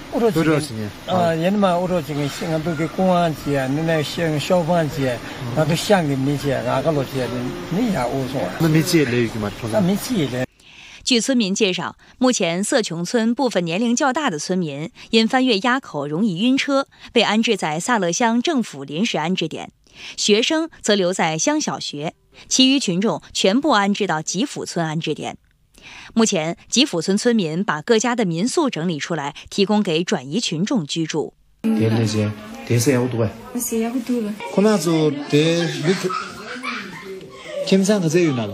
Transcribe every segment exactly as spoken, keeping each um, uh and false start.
多少钱？啊，人嘛，多少钱？现在都给公安局啊，那那像消防局，那都乡里面去，哪个路去的？你也无所谓。 那没接雷雨吗？ 那没接的。 据村民介绍，目前色琼村部分年龄较大的村民因翻越垭口容易晕车，被安置在萨勒乡政府临时安置点；学生则留在乡小学，其余群众全部安置到吉府村安置点。目前，吉府村村民把各家的民宿整理出来，提供给转移群众居住。 电那些，电视也好多哎。 是也好多了。 可能就电你可，kim sen kızı yunal.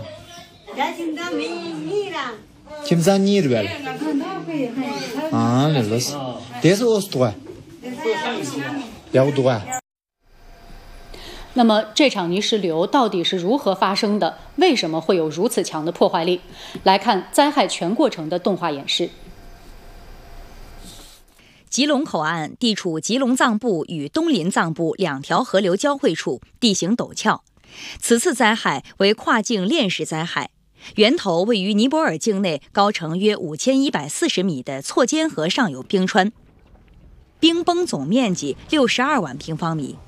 kim sen niye böyle? Ah, ne los? Desi ostu. 要多啊。 那么这场泥石流到底是如何发生的？为什么会有如此强的破坏力？来看灾害全过程的动画演示。 吉隆口岸地处吉隆藏布与东林藏布两条河流交汇处，地形陡峭。此次灾害为跨境链式灾害，源头位于尼泊尔境内高程约五千一百四十米的错肩河上游冰川，冰崩总面积六十二万平方米。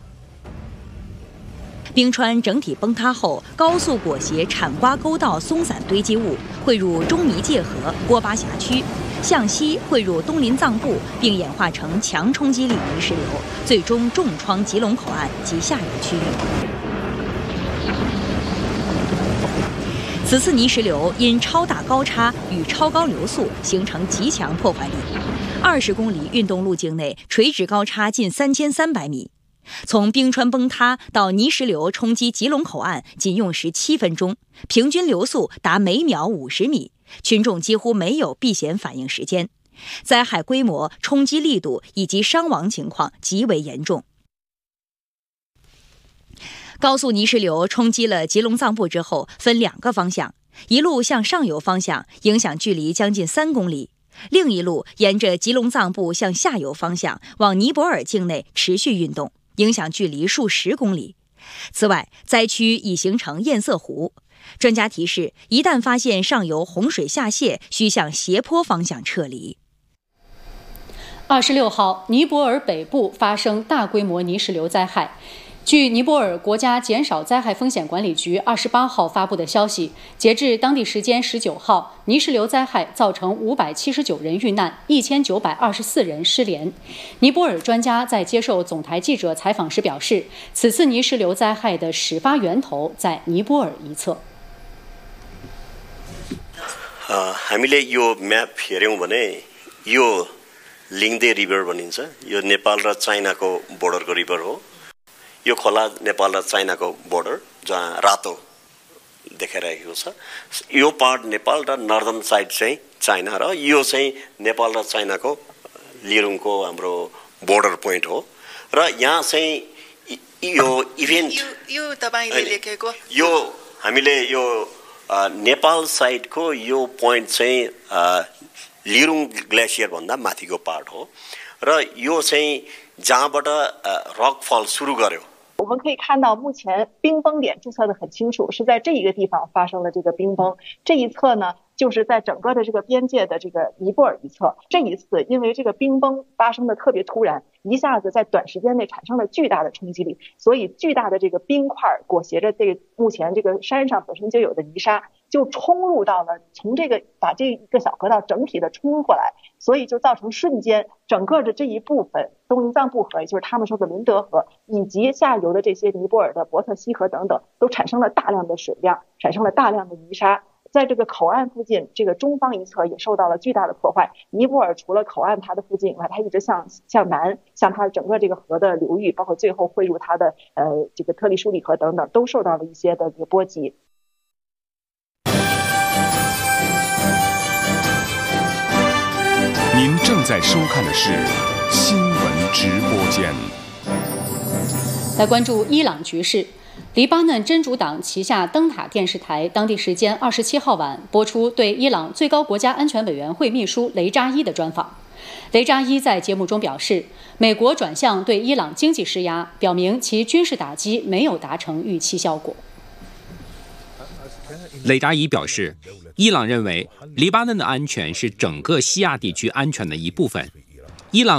冰川整体崩塌后，高速裹挟产瓜沟道松散堆积物汇入中尼界河郭巴辖区，向西汇入东林藏布，并演化成强冲击力泥石流，最终重创吉隆口岸及下游区域。此次泥石流因超大高差与超高流速形成极强破坏力，二十公里运动路径内垂直高差近三千三百米。从冰川崩塌到泥石流冲击吉隆口岸仅用时七分钟，平均流速达每秒五十米，群众几乎没有避险反应时间。灾害规模、冲击力度以及伤亡情况极为严重。高速泥石流冲击了吉隆藏布之后，分两个方向，一路向上游方向，影响距离将近三公里；另一路沿着吉隆藏布向下游方向，往尼泊尔境内持续运动，影响距离数十公里。此外，灾区已形成堰塞湖。专家提示，一旦发现上游洪水下泄，需向斜坡方向撤离。 二十六号，尼泊尔北部发生大规模泥石流灾害。据尼泊尔国家减少灾害风险管理局二十八号发布的消息，截至当地时间十九号，泥石流灾害造成五百七十九人遇难，一千九百二十四人失联。尼泊尔专家在接受总台记者采访时表示，此次泥石流灾害的始发源头在尼泊尔一侧。 Uh, हामीले यो म्याप हेर्यौं भने यो लिङ्दे रिभर भनिन्छ। यो नेपाल र चाइनाको बोर्डरको रिभर हो। यो खोला नेपाल र चाइनाको बोर्डर जहाँ रातो देखाइरहेको छ। यो पार्ट नेपाल र नर्दर्न साइड चाहिँ चाइना र यो चाहिँ नेपाल र चाइनाको लिरुङको हाम्रो बोर्डर पोइन्ट हो र यहाँ चाहिँ यो इभेन्ट यो यो तपाईले लेखेको यो हामीले यो नेपाल साइडको यो पोइन्ट चाहिँ लिरुङ ग्लेसियर भन्दा माथिको पार्ट हो र यो चाहिँ जहाँबाट रक फल सुरु गर्यो。 我们可以看到，目前冰崩点注册的很清楚，是在这一个地方发生了这个冰崩。这一侧呢，就是在整个的这个边界的这个尼泊尔一侧。这一次，因为这个冰崩发生的特别突然，一下子在短时间内产生了巨大的冲击力，所以巨大的这个冰块裹挟着这个目前这个山上本身就有的泥沙，就冲入到了从这个把这一个小河道整体的冲过来，所以就造成瞬间整个的这一部分东林藏布河，也就是他们说的伦德河，以及下游的这些尼泊尔的伯特溪河等等，都产生了大量的水量，产生了大量的泥沙。在这个口岸附近，这个中方一侧也受到了巨大的破坏。尼泊尔除了口岸它的附近以外，它一直向向南，向它整个这个河的流域，包括最后汇入它的呃这个特立舒里河等等，都受到了一些的这个波及。 您正在收看的是新闻直播间。 来关注伊朗局势。黎巴嫩真主党旗下灯塔电视台当地时间二十七号晚播出对伊朗最高国家安全委员会秘书雷扎伊的专访。雷扎伊在节目中表示，美国转向对伊朗经济施压，表明其军事打击没有达成预期效果。 雷扎伊表示，伊朗认为黎巴嫩的安全是整个西亚地区安全的一部分，